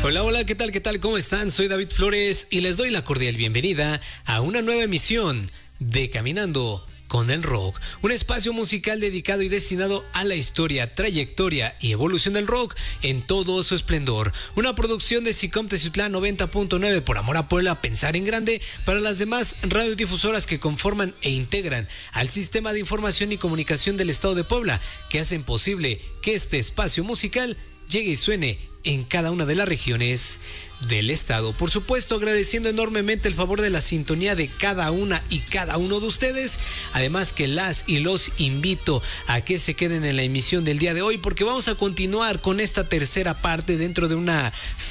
Hola, hola, ¿qué tal? ¿Qué tal? ¿Cómo están? Soy David Flores y les doy la cordial bienvenida a una nueva emisión de Caminando con el Rock, un espacio musical dedicado y destinado a la historia, trayectoria y evolución del rock en todo su esplendor. Una producción de SICOM Teciutlán 90.9 por amor a Puebla, pensar en grande para las demás radiodifusoras que conforman e integran al sistema de información y comunicación del estado de Puebla, que hacen posible que este espacio musical llegue y suene en cada una de las regiones del estado. Por supuesto, agradeciendo enormemente el favor de la sintonía de cada una y cada uno de ustedes. Además que las y los invito a que se queden en la emisión del día de hoy, porque vamos a continuar con esta tercera parte dentro de una